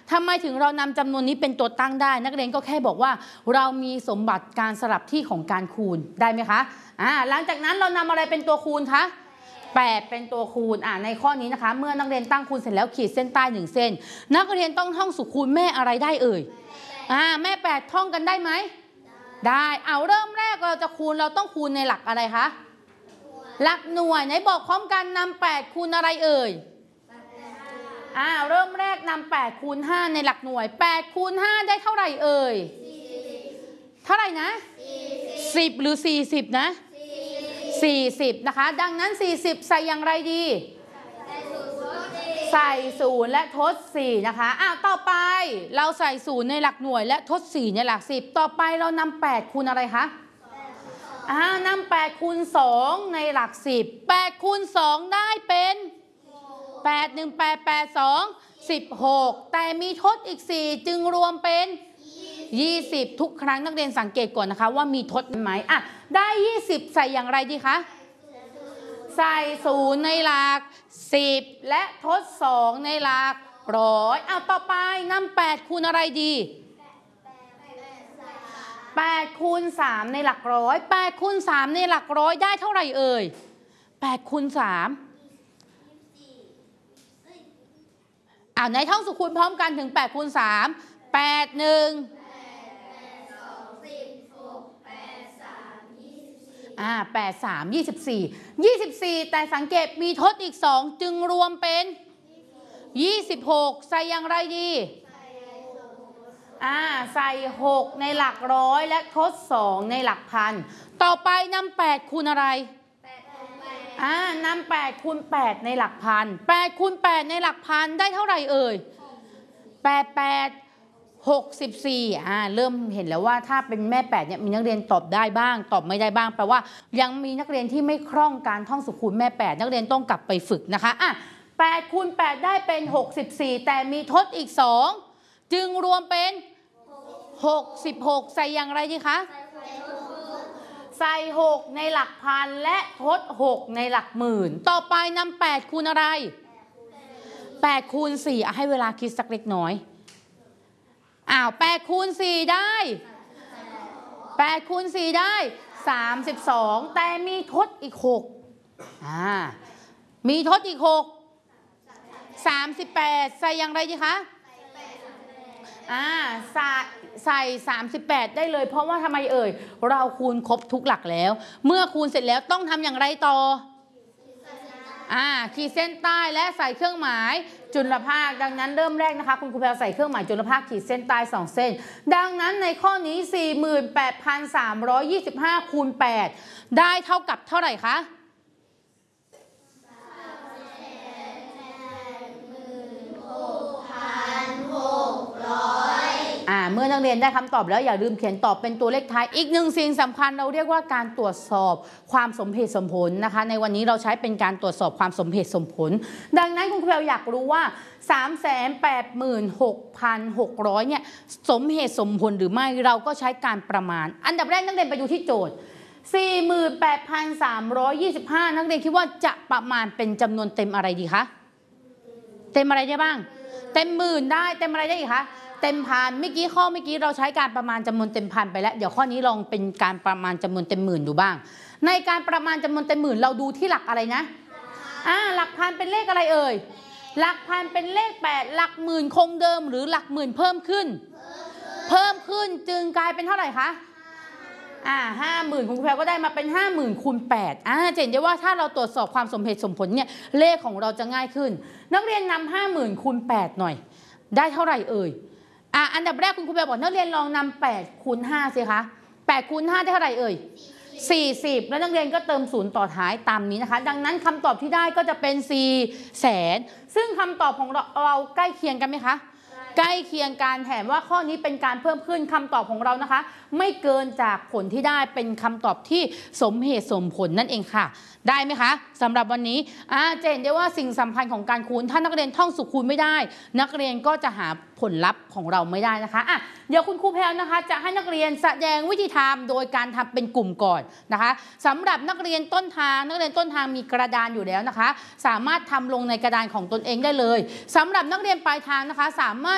ทำไมถึงเรานำจำนวนนี้เป็นตัวตั้งได้นักเรียนก็แค่บอกว่าเรามีสมบัติการสลับที่ของการคูณได้ไหมคะหลังจากนั้นเรานำอะไรเป็นตัวคูณคะ8เป็นตัวคูณในข้อนี้นะคะเมื่อนักเรียนตั้งคูณเสร็จแล้วขีดเส้นใต้1เส้นนักเรียนต้องท่องสูตรคูณแม่อะไรได้เอ่ยแม่8ท่องกันได้ไหมได้เริ่มแรกเราจะคูณเราต้องคูณในหลักอะไรคะหลักหน่วยไหนบอกพร้อมกันนำ8คูณอะไรเอ่ยเริ่มแรกนำ8คูณ5ในหลักหน่วย8คูณ5ได้เท่าไหร่เอ่ยเท่าไหร่นะ10หรือ40นะ40นะคะดังนั้น40ใส่อย่างไรดีใส่0และทด4นะคะต่อไปเราใส่0ในหลักหน่วยและทด4ในหลัก10ต่อไปเรานำ8คูณอะไรคะนำ8คูณ2ในหลัก10 8คูณ2ได้เป็น8 1 8 8 2 16แต่มีทดอีก4จึงรวมเป็น20ทุกครั้งนักเรียนสังเกตก่อนนะคะว่ามีทดไหมได้20ใส่อย่างไรดีคะใส่0ในหลัก10และทด2ในหลัก100ต่อไปนำ8คูณอะไรดี8คูณ3ในหลักร้อย8คูณ3ในหลักร้อยได้เท่าไหร่เอ่ย8คูณ3ในท่องสูตรคูณพร้อมกันถึง8คูณ3 8 1 8 3 24แต่สังเกตมีทดอีก2จึงรวมเป็น26ใส่อย่างไรดีใส่6ในหลักร้อยและทด2ในหลักพันต่อไปนำ8คูณอะไรนำ8คูณ8ในหลักพัน8คูณ8ในหลักพันได้เท่าไหร่เอ่ย8 64เริ่มเห็นแล้วว่าถ้าเป็นแม่8เนี่ยมีนักเรียนตอบได้บ้างตอบไม่ได้บ้างแปลว่ายังมีนักเรียนที่ไม่คล่องการท่องสูตรคูณแม่8นักเรียนต้องกลับไปฝึกนะคะ8คูณ8ได้เป็น64แต่มีทดอีก2จึงรวมเป็น66ใส่อย่างไรดีคะใส่6ในหลักพันและทด6ในหลักหมื่นต่อไปนำ8คูณอะไร8คูณ4ให้เวลาคิดสักเล็กน้อย8คูณ4ได้8คูณ4ได้32แต่มีทดอีก6มีทดอีก38ใส่อย่างไรดีคะใส่38ได้เลยเพราะว่าทำไมเอ่ยเราคูณครบทุกหลักแล้วเมื่อคูณเสร็จแล้วต้องทำอย่างไรต่อขีดเส้นใต้และใส่เครื่องหมายจุลภาคดังนั้นเริ่มแรกนะคะคุณครูแพรใส่เครื่องหมายจุลภาคขีดเส้นใต้2เส้นดังนั้นในข้อนี้ 48,325 คูณ 8ได้เท่ากับเท่าไหร่คะเมื่อนักเรียนได้คำตอบแล้วอย่าลืมเขียนตอบเป็นตัวเลขท้ายอีกหนึ่งสิ่งสำคัญเราเรียกว่าการตรวจสอบความสมเหตุสมผลนะคะในวันนี้เราใช้เป็นการตรวจสอบความสมเหตุสมผลดังนั้นคุณครูอยากรู้ว่า 386,600 เนี่ยสมเหตุสมผลหรือไม่เราก็ใช้การประมาณอันดับแรกนักเรียนไปดูที่โจทย์ 48,325 นักเรียนคิดว่าจะประมาณเป็นจำนวนเต็มอะไรดีคะเต็มอะไรได้บ้างเต็มหมื่นได้เต็มอะไรได้อีกคะเต็มพันเมื่อกี้เราใช้การประมาณจำนวนเต็มพันไปแล้วเดี๋ยวข้อนี้ลองเป็นการประมาณจำนวนเต็มหมื่นดูบ้างในการประมาณจำนวนเต็มหมื่นเราดูที่หลักอะไรนะหลักพันเป็นเลขอะไรเอ่ยหลักพันเป็นเลข8หลักหมื่นคงเดิมหรือหลักหมื่นเพิ่มขึ้นจึงกลายเป็นเท่าไหร่คะ50,000คุณครูแพรก็ได้มาเป็น50,000คูณ8จะเห็นได้ว่าถ้าเราตรวจสอบความสมเหตุสมผลเนี่ยเลขของเราจะง่ายขึ้นนักเรียนนำ50,000คูณ8หน่อยได้เท่าไหร่เอ่ยอันดับแรกคุณครูแพรบอกนักเรียนลองนำ8คูณ5สิคะ8คูณ5ได้เท่าไหร่เอ่ย40แล้วนักเรียนก็เติม0ต่อท้ายตามนี้นะคะดังนั้นคำตอบที่ได้ก็จะเป็น400,000ซึ่งคำตอบของเราใกล้เคียงกันไหมคะใกล้เคียงกันแถมว่าข้อนี้เป็นการเพิ่มขึ้นคำตอบของเรานะคะไม่เกินจากผลที่ได้เป็นคำตอบที่สมเหตุสมผลนั่นเองค่ะได้ไหมคะสำหรับวันนี้จะเห็นได้ว่าสิ่งสำคัญของการคูณถ้านักเรียนท่องสูตรคูณไม่ได้นักเรียนก็จะหาผลลัพธ์ของเราไม่ได้นะคะเดี๋ยวคุณครูแพรนะคะจะให้นักเรียนแสดงวิธีทำโดยการทำเป็นกลุ่มก่อนนะคะสำหรับนักเรียนต้นทางมีกระดานอยู่แล้วนะคะสามารถทำลงในกระดานของตนเองได้เลยสำหรับนักเรียนปลายทางนะคะสามารถ